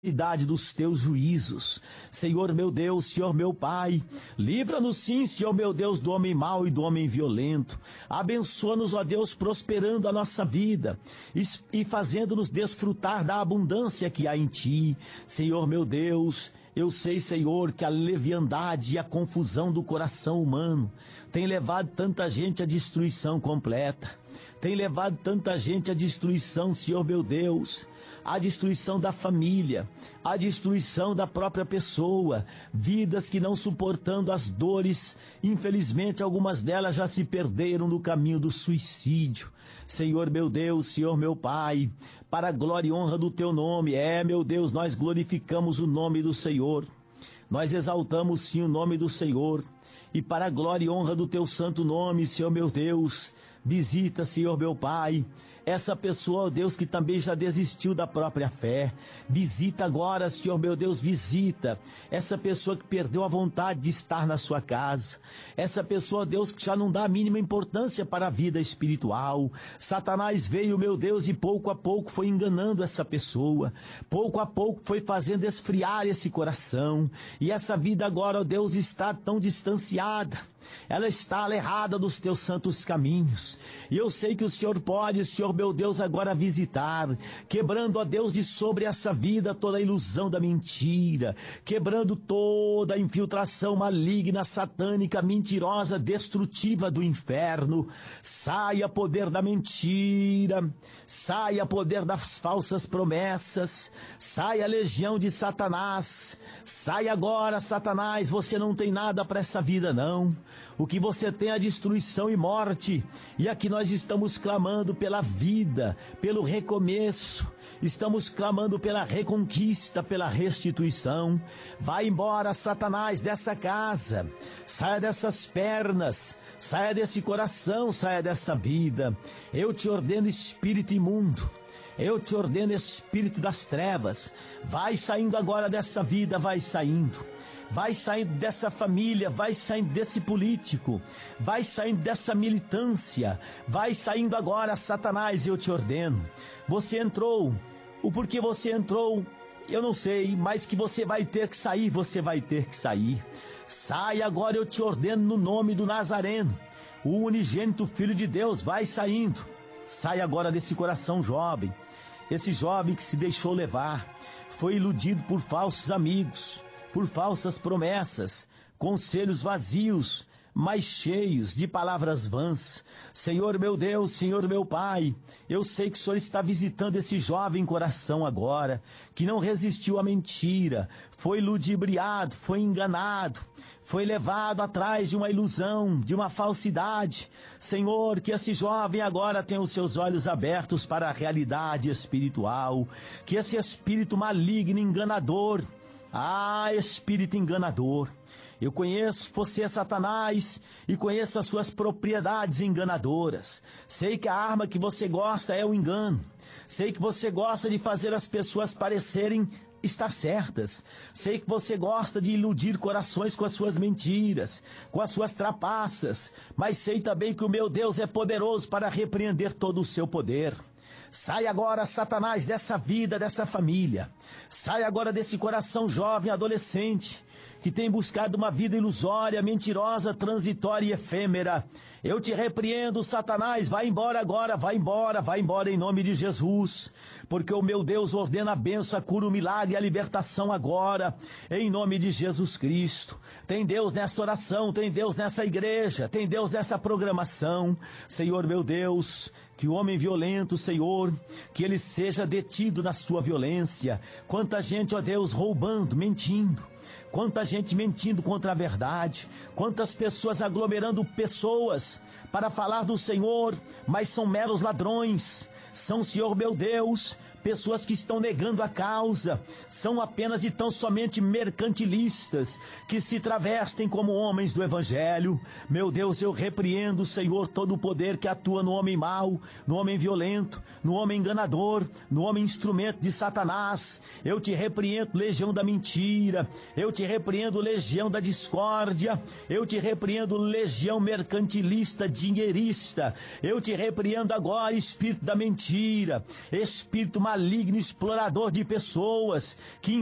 cidade dos teus juízos. Senhor meu Deus, Senhor meu Pai, livra-nos sim, Senhor meu Deus, do homem mau e do homem violento. Abençoa-nos, ó Deus, prosperando a nossa vida e fazendo-nos desfrutar da abundância que há em Ti. Senhor meu Deus, eu sei, Senhor, que a leviandade e a confusão do coração humano tem levado tanta gente à destruição completa. Tem levado tanta gente à destruição, Senhor meu Deus, à destruição da família, à destruição da própria pessoa, vidas que não suportando as dores, infelizmente algumas delas já se perderam no caminho do suicídio. Senhor meu Deus, Senhor meu Pai, para a glória e honra do Teu nome, meu Deus, nós glorificamos o nome do Senhor, nós exaltamos sim o nome do Senhor, e para a glória e honra do Teu santo nome, Senhor meu Deus, visita, Senhor meu Pai, essa pessoa, ó Deus, que também já desistiu da própria fé. Visita agora, Senhor meu Deus, visita essa pessoa que perdeu a vontade de estar na sua casa. Essa pessoa, ó Deus, que já não dá a mínima importância para a vida espiritual. Satanás veio, meu Deus, e pouco a pouco foi enganando essa pessoa. Pouco a pouco foi fazendo esfriar esse coração. E essa vida agora, ó Deus, está tão distanciada. Ela está alejada dos Teus santos caminhos. E eu sei que o Senhor pode, Senhor meu Deus, agora visitar, quebrando, ó Deus, de sobre essa vida toda a ilusão da mentira, quebrando toda a infiltração maligna, satânica, mentirosa, destrutiva do inferno. Saia poder da mentira, saia poder das falsas promessas, saia a legião de Satanás, saia agora, Satanás, você não tem nada para essa vida não. O que você tem é destruição e morte, e aqui nós estamos clamando pela vida, pelo recomeço, estamos clamando pela reconquista, pela restituição. Vai embora, Satanás, dessa casa, saia dessas pernas, saia desse coração, saia dessa vida. Eu te ordeno, espírito imundo, eu te ordeno, espírito das trevas, vai saindo agora dessa vida, vai saindo. Vai saindo dessa família, vai saindo desse político, vai saindo dessa militância, vai saindo agora, Satanás, eu te ordeno. Você entrou, o porquê você entrou, eu não sei, mas que você vai ter que sair, você vai ter que sair. Sai agora, eu te ordeno no nome do Nazareno, o unigênito Filho de Deus, vai saindo. Sai agora desse coração jovem, esse jovem que se deixou levar, foi iludido por falsos amigos, por falsas promessas, conselhos vazios, mas cheios de palavras vãs. Senhor meu Deus, Senhor meu Pai, eu sei que o Senhor está visitando esse jovem coração agora, que não resistiu à mentira, foi ludibriado, foi enganado, foi levado atrás de uma ilusão, de uma falsidade. Senhor, que esse jovem agora tenha os seus olhos abertos para a realidade espiritual, que esse espírito maligno, enganador, espírito enganador, eu conheço você, Satanás, e conheço as suas propriedades enganadoras. Sei que a arma que você gosta é o engano. Sei que você gosta de fazer as pessoas parecerem estar certas. Sei que você gosta de iludir corações com as suas mentiras, com as suas trapaças, mas sei também que o meu Deus é poderoso para repreender todo o seu poder. Sai agora, Satanás, dessa vida, dessa família. Sai agora desse coração jovem, adolescente, que tem buscado uma vida ilusória, mentirosa, transitória e efêmera. Eu te repreendo, Satanás, vai embora agora, vai embora em nome de Jesus, porque o meu Deus ordena a bênção, a cura, o milagre e a libertação agora, em nome de Jesus Cristo. Tem Deus nessa oração, tem Deus nessa igreja, tem Deus nessa programação. Senhor meu Deus, que o homem violento, Senhor, que ele seja detido na sua violência. Quanta gente, ó Deus, roubando, mentindo. Quanta gente mentindo contra a verdade, quantas pessoas aglomerando pessoas para falar do Senhor, mas são meros ladrões. São, Senhor meu Deus, pessoas que estão negando a causa, são apenas e tão somente mercantilistas, que se travestem como homens do Evangelho. Meu Deus, eu repreendo, Senhor, todo o poder que atua no homem mau, no homem violento, no homem enganador, no homem instrumento de Satanás. Eu te repreendo, legião da mentira, eu te repreendo, legião da discórdia, eu te repreendo, legião mercantilista, dinheirista, eu te repreendo agora, espírito da mentira, espírito maligno explorador de pessoas, que